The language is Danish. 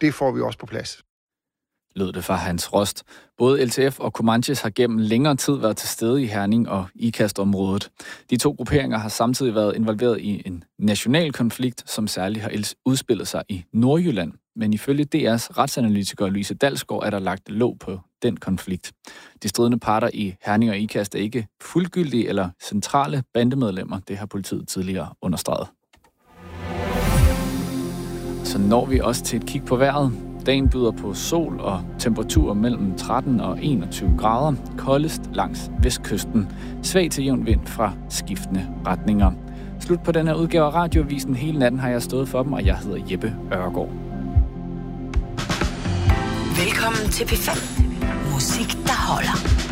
det får vi også på plads. Lød det fra Hans Rost. Både LTF og Comanches har gennem længere tid været til stede i Herning og IKAST-området. De to grupperinger har samtidig været involveret i en national konflikt, som særligt har udspillet sig i Nordjylland. Men ifølge DR's retsanalytiker Louise Dalsgaard er der lagt låg på den konflikt. De stridende parter i Herning og IKAST er ikke fuldgyldige eller centrale bandemedlemmer. Det har politiet tidligere understreget. Så når vi også til et kig på vejret. Dagen byder på sol og temperaturer mellem 13 og 21 grader. Koldest langs vestkysten. Svag til jævn vind fra skiftende retninger. Slut på den her udgave af Radioavisen. Hele natten har jeg stået for dem, og jeg hedder Jeppe Ørgaard. Velkommen til P5. Musik, der holder.